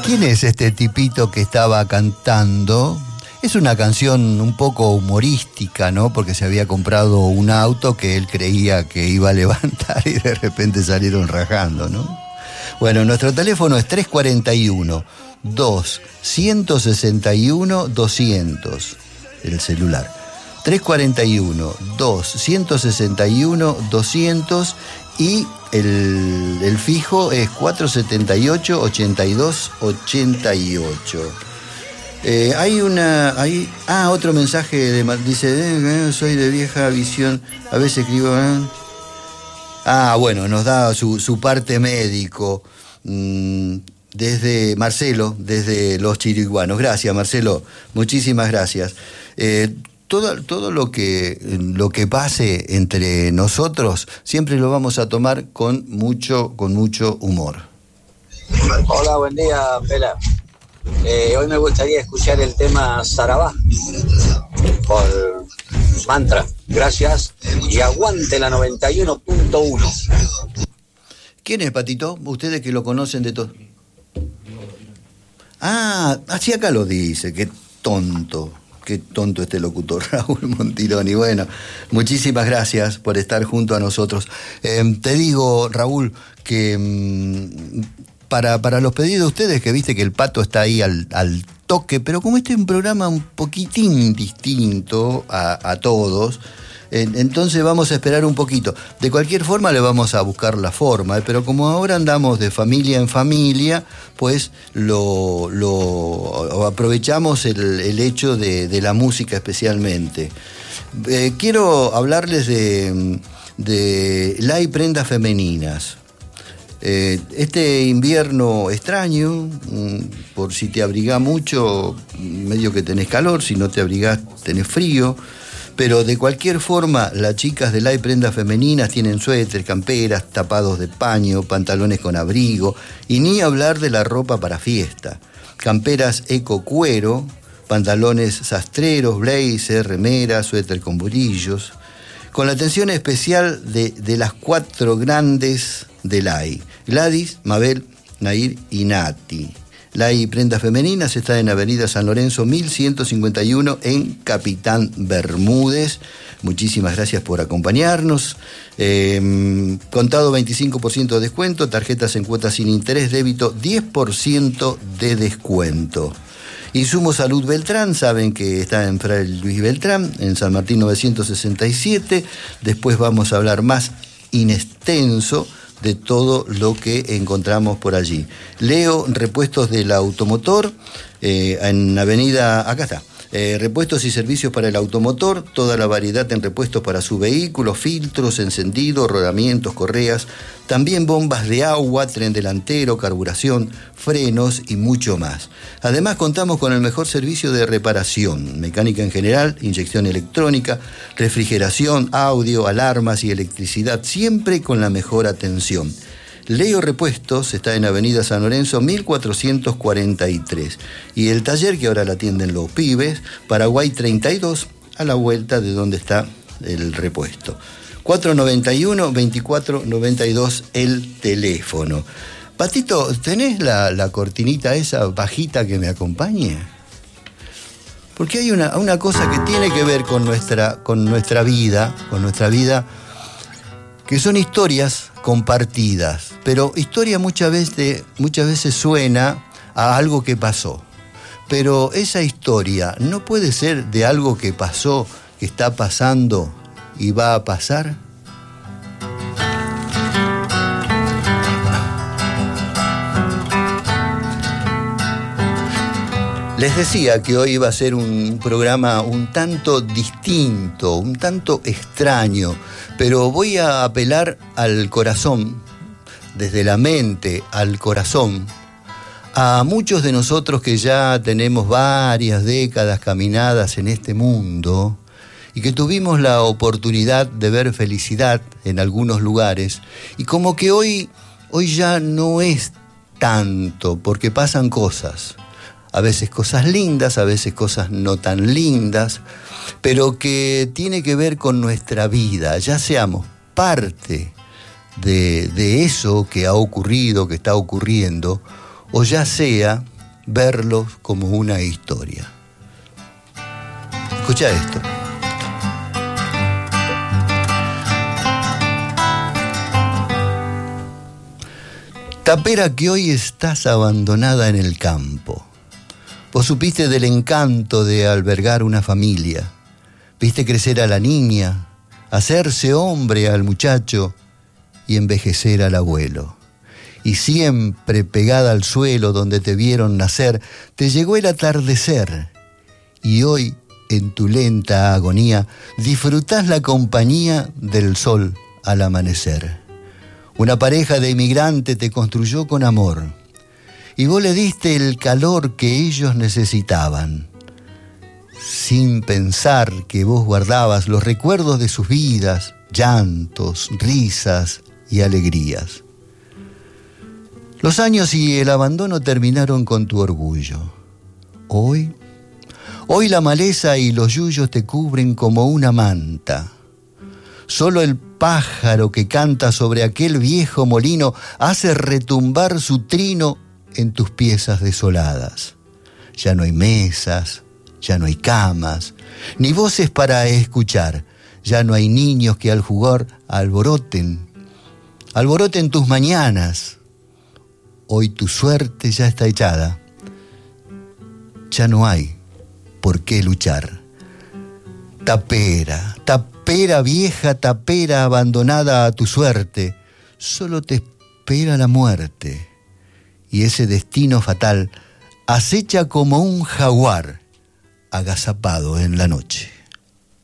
¿Quién es este tipito que estaba cantando? Es una canción un poco humorística, ¿no? Porque se había comprado un auto que él creía que iba a levantar y de repente salieron rajando, ¿no? Bueno, nuestro teléfono es 341-2-161-200, el celular. 341-2-161-200 y el fijo es 478-8288. Otro mensaje dice, soy de vieja visión, a veces escribo... bueno, nos da su parte médico desde Marcelo, desde Los Chiriguanos. Gracias, Marcelo, muchísimas gracias. Todo lo que pase entre nosotros siempre lo vamos a tomar con mucho humor. Hola, buen día, Pela. Hoy me gustaría escuchar el tema Sarabá por Mantra. Gracias y aguante la 91.1. ¿Quién es, Patito? Ustedes que lo conocen de todo. Así acá lo dice. Qué tonto este locutor, Raúl Montironi. Bueno, muchísimas gracias por estar junto a nosotros. Te digo, Raúl, que para los pedidos de ustedes, que viste que el Pato está ahí al toque, pero como este es un programa un poquitín distinto a todos, entonces vamos a esperar un poquito. De cualquier forma le vamos a buscar la forma, pero como ahora andamos de familia en familia, pues lo aprovechamos el hecho de la música especialmente. Quiero hablarles de Lay Prendas Femeninas. Este invierno extraño, por si te abrigás mucho, medio que tenés calor, si no te abrigás tenés frío, pero de cualquier forma las chicas de Lay Prendas Femeninas tienen suéter, camperas, tapados de paño, pantalones con abrigo, y ni hablar de la ropa para fiesta, camperas eco cuero, pantalones sastreros, blazer, remeras, suéter con bolillos, con la atención especial de las 4 grandes de Lay: Gladys, Mabel, Nair y Nati. Lay Prendas Femeninas está en Avenida San Lorenzo 1151 en Capitán Bermúdez. Muchísimas gracias por acompañarnos. Contado 25% de descuento, tarjetas en cuotas sin interés, débito 10% de descuento. Insumo Salud Beltrán, saben que está en Fray Luis Beltrán, en San Martín 967. Después vamos a hablar más in extenso de todo lo que encontramos por allí. Leo Repuestos del Automotor, en Avenida, acá está, repuestos y servicios para el automotor, toda la variedad en repuestos para su vehículo, filtros, encendido, rodamientos, correas, también bombas de agua, tren delantero, carburación, frenos y mucho más. Además contamos con el mejor servicio de reparación, mecánica en general, inyección electrónica, refrigeración, audio, alarmas y electricidad, siempre con la mejor atención. Leo Repuestos está en Avenida San Lorenzo 1443 y el taller que ahora la atienden los pibes, Paraguay 32, a la vuelta de donde está el repuesto. 491-2492 el teléfono. Patito, ¿tenés la cortinita esa bajita que me acompañe? Porque hay una cosa que tiene que ver con nuestra vida, que son historias compartidas, pero historia muchas veces suena a algo que pasó, pero esa historia no puede ser de algo que pasó, que está pasando y va a pasar. Les decía que hoy iba a ser un programa un tanto distinto, un tanto extraño, pero voy a apelar al corazón, desde la mente al corazón, a muchos de nosotros que ya tenemos varias décadas caminadas en este mundo y que tuvimos la oportunidad de ver felicidad en algunos lugares, y como que hoy ya no es tanto, porque pasan cosas. A veces cosas lindas, a veces cosas no tan lindas, pero que tiene que ver con nuestra vida, ya seamos parte de eso que ha ocurrido, que está ocurriendo, o ya sea verlos como una historia. Escucha esto. Tapera, que hoy estás abandonada en el campo. Vos supiste del encanto de albergar una familia. Viste crecer a la niña, hacerse hombre al muchacho y envejecer al abuelo. Y siempre pegada al suelo donde te vieron nacer, te llegó el atardecer. Y hoy, en tu lenta agonía, disfrutás la compañía del sol al amanecer. Una pareja de inmigrantes te construyó con amor y vos le diste el calor que ellos necesitaban, sin pensar que vos guardabas los recuerdos de sus vidas, llantos, risas y alegrías. Los años y el abandono terminaron con tu orgullo. Hoy la maleza y los yuyos te cubren como una manta. Solo el pájaro que canta sobre aquel viejo molino hace retumbar su trino en tus piezas desoladas. Ya no hay mesas, ya no hay camas, ni voces para escuchar. Ya no hay niños que al jugar alboroten tus mañanas. Hoy tu suerte ya está echada. Ya no hay por qué luchar. Tapera, tapera vieja, tapera abandonada a tu suerte, solo te espera la muerte. Y ese destino fatal acecha como un jaguar agazapado en la noche.